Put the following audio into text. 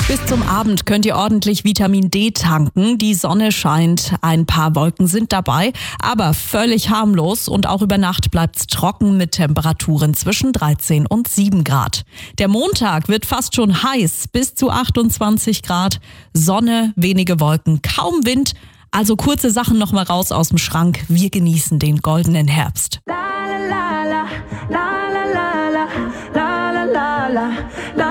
Bis zum Abend könnt ihr ordentlich Vitamin D tanken. Die Sonne scheint, ein paar Wolken sind dabei, aber völlig harmlos und auch über Nacht bleibt's trocken mit Temperaturen zwischen 13 und 7 Grad. Der Montag wird fast schon heiß, bis zu 28 Grad. Sonne, wenige Wolken, kaum Wind. Also kurze Sachen noch mal raus aus dem Schrank. Wir genießen den goldenen Herbst. La la la la la la la la la la la.